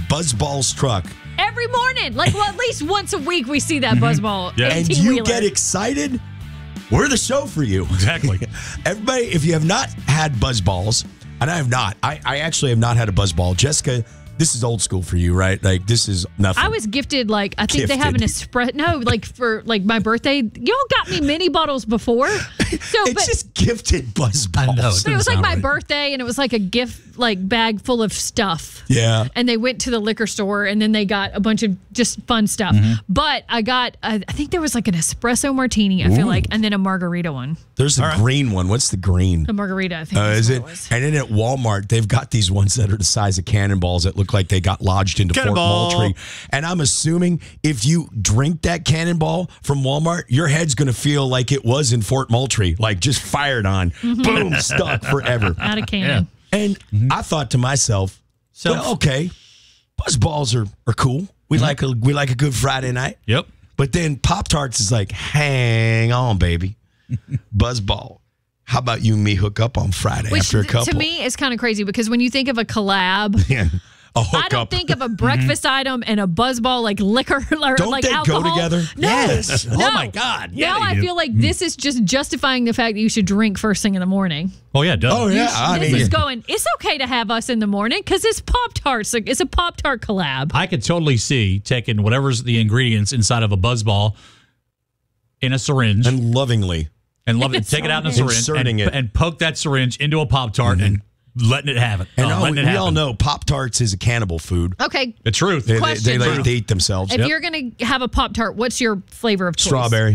Buzzball's truck. Every morning. At least once a week we see that Buzzball. Yeah. And you get excited, we're the show for you. Exactly. Everybody, if you have not had Buzzballs, and I have not, I actually have not had a Buzzball. Jessica, this is old school for you, right? Like, this is nothing. I was gifted, I think they have an espresso. No, for my birthday. Y'all got me mini bottles before. It's just gifted Buzzballs. I know. But it was my birthday, and it was a gift bag full of stuff. Yeah. And they went to the liquor store, and then they got a bunch of just fun stuff. But I got, I think there was an espresso martini, I feel like, and then a margarita one. There's a green one. What's the green? The margarita, I think. Is what it? it was. And then at Walmart, they've got these ones that are the size of cannonballs that look like they got lodged into Cannonball. Fort Moultrie. And I'm assuming if you drink that cannonball from Walmart, your head's going to feel like it was in Fort Moultrie, just fired on, boom, stuck forever. Out of cannon. And I thought to myself, well, okay, Buzzballs are cool. We like a good Friday night. Yep. But then Pop-Tarts is hang on, baby. Buzzball. How about you and me hook up on Friday Which, after a couple? to me, is kind of crazy because when you think of a collab, Yeah. A I hookup. don't think of a breakfast item and a Buzzball liquor or Don't they alcohol. go together? No. Yes. No. Oh, my God. Yeah, now they I do. feel like this is just justifying the fact that you should drink first thing in the morning. Oh, yeah, duh. Oh, yeah. This is going, it's okay to have us in the morning because it's Pop-Tarts. It's a Pop-Tart collab. I could totally see taking whatever's the ingredients inside of a Buzzball in a syringe And lovingly. and love it. Take it out in a syringe Inserting it. and poke that syringe into a Pop-Tart and letting it have it. And letting it we happen. all know Pop-Tarts is a cannibal food. Okay. The truth. They eat themselves. If you're going to have a Pop-Tart, what's your flavor of choice? Strawberry.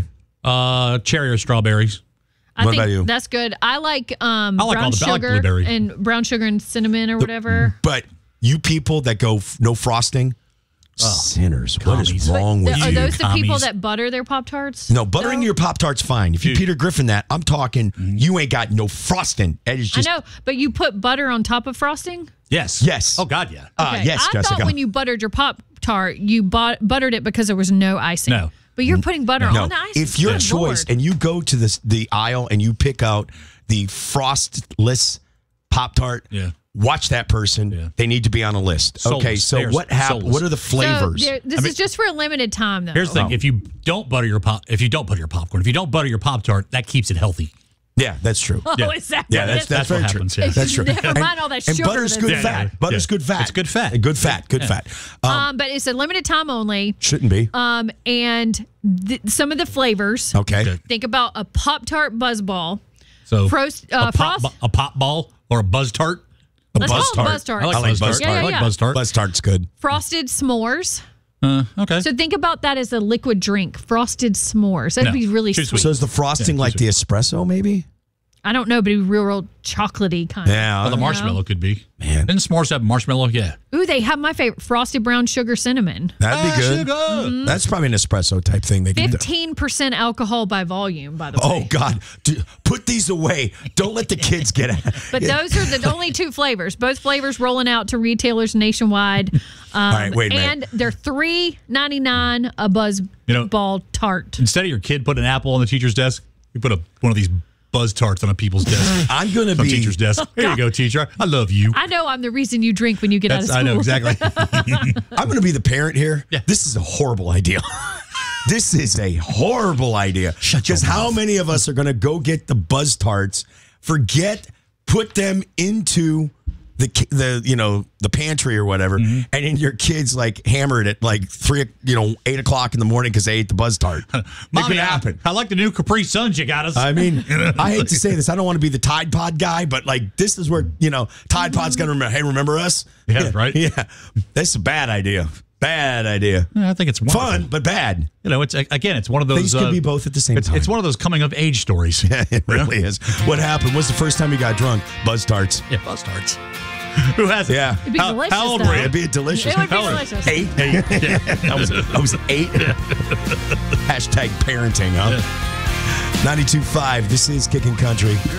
Cherry or strawberries. I What think about you? that's good. I like all brown the- I like sugar blueberry. and brown sugar and cinnamon or whatever. But you people that go no frosting, sinners. What is commies. wrong with Are you? those the people commies. that butter their Pop-Tarts? No, buttering your Pop-Tart's fine. If you Dude. Peter Griffin that, I'm talking, you ain't got no frosting. That is I just, know, but you put butter on top of frosting? Yes. Yes. Oh, God, yeah. Okay. Yes, I Jessica. thought when you buttered your Pop-Tart, you buttered it because there was no icing. No. But you're putting butter No, on the icing. if your Good choice Lord. and you go to the aisle and you pick out the frostless Pop-Tart, Yeah. watch that person. Yeah. They need to be on a list. Soulless. Okay, so They're what happened? soulless. What are the flavors? So this is just for a limited time, though. Here's the thing: if you don't butter your popcorn, if you don't butter your Pop-Tart, that keeps it healthy. Yeah, that's true. Oh, Yeah. is that Yeah, what that's it That's very what true. happens. Yeah. That's true. Never mind all that and sugar butter's that's good in fat. there. Butter's Yeah. good fat. It's good fat. Good fat. Good fat. But it's a limited time only. Shouldn't be. And some of the flavors. Okay. Think about a Pop-Tart Buzzball. So Frost- a Frost- pop ball or a Buzz Tart. Let's call it Buzz-Tart. Buzz Tart. I like Buzz Tart. Yeah, yeah, I like yeah. Buzz Tart. Buzz Tart's good. Frosted s'mores. Okay. So think about that as a liquid drink. Frosted s'mores. That'd No, be really too sweet. sweet. So is the frosting Yeah, like the espresso, maybe? I don't know, but it'd be real chocolatey kind of. Yeah. Well, the marshmallow could be. Man. Didn't s'mores have marshmallow? Yeah. Ooh, they have my favorite frosted brown sugar cinnamon. That'd be good. Mm-hmm. That's probably an espresso type thing they can do. 15% alcohol by volume, by the way. Oh, God. Put these away. Don't let the kids get it. But those are the only two flavors. Both flavors rolling out to retailers nationwide. All right, wait a minute. And they're $3.99 a Buzz Ball tart. Instead of your kid putting an apple on the teacher's desk, you put one of these Buzz Tarts on a people's desk. I'm going to on be. teacher's desk. Here you go, teacher. I love you. I know I'm the reason you drink when you get out of school. I know exactly. I'm going to be the parent here. Yeah. This is a horrible idea. This is a horrible idea. Because how many of us are going to go get the Buzz Tarts, put them into the pantry or whatever, and then your kids hammer it at 8 o'clock in the morning because they ate the Buzz Tart. Mommy, happen. I like the new Capri Suns you got us. I mean, I hate to say this. I don't want to be the Tide Pod guy, but this is where, Tide Pod's going to remember, hey, remember us? Yeah, right? Yeah. That's a bad idea. Bad idea. I think it's wonderful. Fun, but bad. It's one of those. Things could be both at the same time. It's one of those coming of age stories. Yeah, it really is. What happened? What's the first time you got drunk? Buzz Tarts. Yeah, Buzz Tarts. Who has it? Yeah. It'd be delicious, how old though. were you? It'd be delicious. It would be How old? delicious. 8. Yeah. I was 8. Hashtag parenting, huh? 92.5. This is Kicking Country.